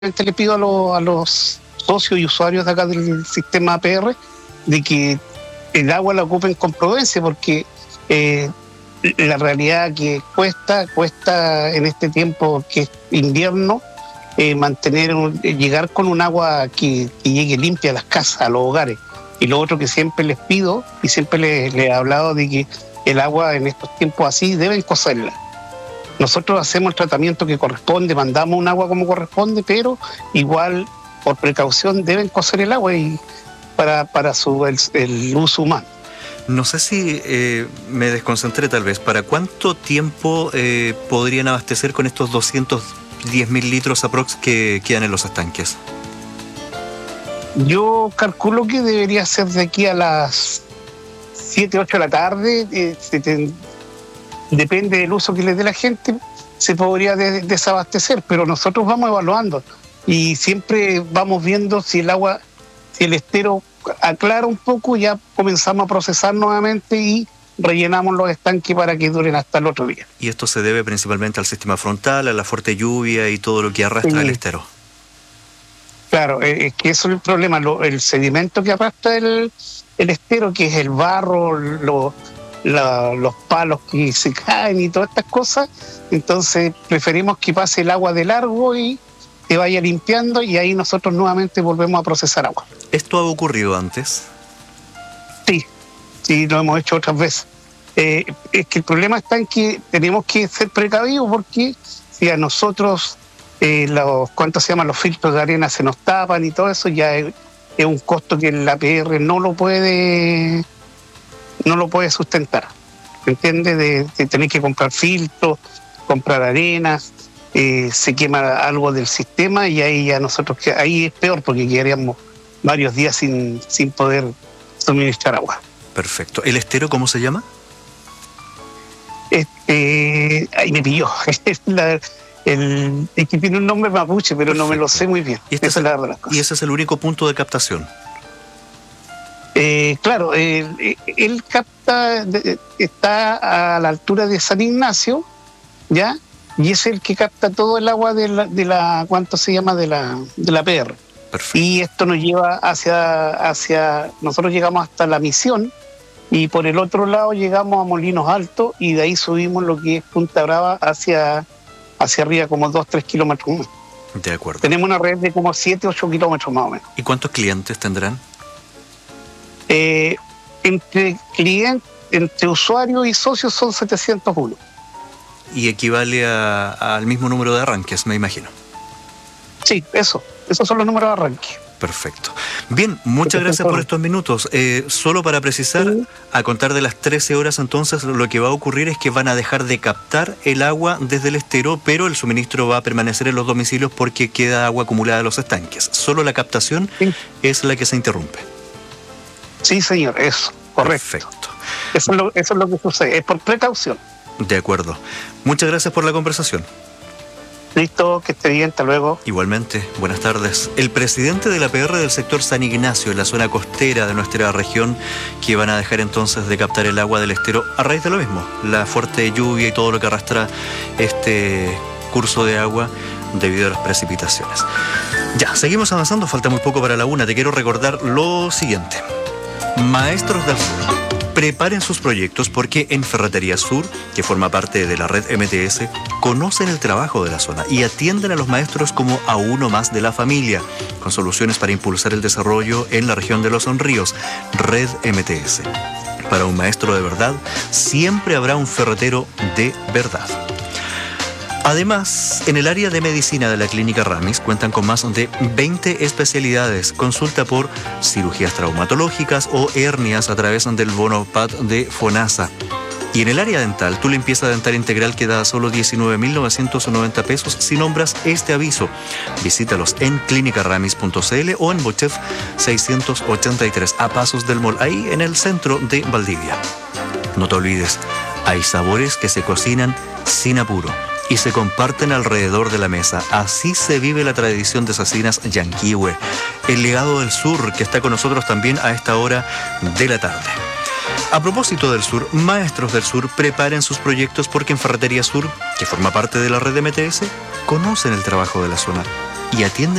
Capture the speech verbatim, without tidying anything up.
le pido a, lo, a los socios y usuarios de acá del sistema A P R de que el agua la ocupen con prudencia, porque eh, la realidad que cuesta, cuesta en este tiempo que es invierno, eh, mantener, un, llegar con un agua que, que llegue limpia a las casas, a los hogares. Y lo otro que siempre les pido, y siempre les, les he hablado de que el agua en estos tiempos así deben cocerla. Nosotros hacemos el tratamiento que corresponde, mandamos un agua como corresponde, pero igual por precaución deben cocer el agua y para, para su, el, el uso humano. No sé si eh, me desconcentré tal vez. ¿Para cuánto tiempo eh, podrían abastecer con estos doscientos diez mil litros aprox que quedan en los estanques? Yo calculo que debería ser de aquí a las siete, ocho de la tarde. Eh, se ten, depende del uso que le dé la gente, se podría de, desabastecer, pero nosotros vamos evaluando y siempre vamos viendo si el agua, si el estero aclara un poco, ya comenzamos a procesar nuevamente y rellenamos los estanques para que duren hasta el otro día. Y esto se debe principalmente al sistema frontal, a la fuerte lluvia y todo lo que arrastra sí. el estero. Claro, es que eso es el problema, lo, el sedimento que arrastra el, el estero, que es el barro, lo, la, los palos que se caen y todas estas cosas. Entonces preferimos que pase el agua de largo y se vaya limpiando, y ahí nosotros nuevamente volvemos a procesar agua. ¿Esto ha ocurrido antes? Sí, sí, lo hemos hecho otras veces. Eh, es que el problema está en que tenemos que ser precavidos, porque si a nosotros eh, los, ¿cuánto se llaman? Los filtros de arena se nos tapan y todo eso, ya es, es un costo que el A P R no lo puede, no lo puede sustentar. ¿Me entiendes? De, de tener que comprar filtros, comprar arenas. Eh, se quema algo del sistema y ahí ya nosotros, ahí es peor, porque quedaríamos varios días sin, sin poder suministrar agua. Perfecto. ¿El estero cómo se llama? Este, ahí me pilló. la, el, es que tiene un nombre mapuche, pero Perfecto. No me lo sé muy bien. ¿Y, este Esa es, es la verdad de las cosas. ¿Y ese es el único punto de captación? Eh, claro, eh, él capta, está a la altura de San Ignacio, ¿ya? Y es el que capta todo el agua de la, de la ¿cuánto se llama? De la, de la P R. Perfecto. Y esto nos lleva hacia, hacia, nosotros llegamos hasta La Misión, y por el otro lado llegamos a Molinos Altos, y de ahí subimos lo que es Punta Brava hacia, hacia arriba, como dos, tres kilómetros más. De acuerdo. Tenemos una red de como siete, ocho kilómetros más o menos. ¿Y cuántos clientes tendrán? Eh, entre clientes, entre usuarios y socios son setecientos uno. Y equivale a, al mismo número de arranques, me imagino. Sí, eso. Esos son los números de arranque. Perfecto. Bien, muchas gracias por estos minutos. Eh, solo para precisar, sí. a contar de las trece horas entonces, lo que va a ocurrir es que van a dejar de captar el agua desde el estero, pero el suministro va a permanecer en los domicilios porque queda agua acumulada en los estanques. Solo la captación sí. es la que se interrumpe. Sí, señor, eso, correcto. Perfecto. Eso es lo, eso es lo que sucede, es por precaución. De acuerdo. Muchas gracias por la conversación. Listo, que esté bien, hasta luego. Igualmente, buenas tardes. El presidente de la A P R del sector San Ignacio, en la zona costera de nuestra región, que van a dejar entonces de captar el agua del estero a raíz de lo mismo, la fuerte lluvia y todo lo que arrastra este curso de agua debido a las precipitaciones. Ya, seguimos avanzando, falta muy poco para la una. Te quiero recordar lo siguiente. Maestros del Sur, preparen sus proyectos porque en Ferretería Sur, que forma parte de la red M T S, conocen el trabajo de la zona y atienden a los maestros como a uno más de la familia, con soluciones para impulsar el desarrollo en la región de Los Ríos. Red M T S. Para un maestro de verdad, siempre habrá un ferretero de verdad. Además, en el área de medicina de la Clínica Ramis cuentan con más de veinte especialidades. Consulta por cirugías traumatológicas o hernias a través del bono P A D de FONASA. Y en el área dental, tu limpieza dental integral queda a solo diecinueve mil novecientos noventa pesos si nombras este aviso. Visítalos en clínica ramis punto c l o en Bochef seiscientos ochenta y tres, a pasos del mall, ahí en el centro de Valdivia. No te olvides, hay sabores que se cocinan sin apuro y se comparten alrededor de la mesa. Así se vive la tradición de Cecinas Yanquihue, el legado del sur, que está con nosotros también a esta hora de la tarde. A propósito del sur, Maestros del Sur, preparen sus proyectos porque en Ferretería Sur, que forma parte de la red de M T S, conocen el trabajo de la zona y atienden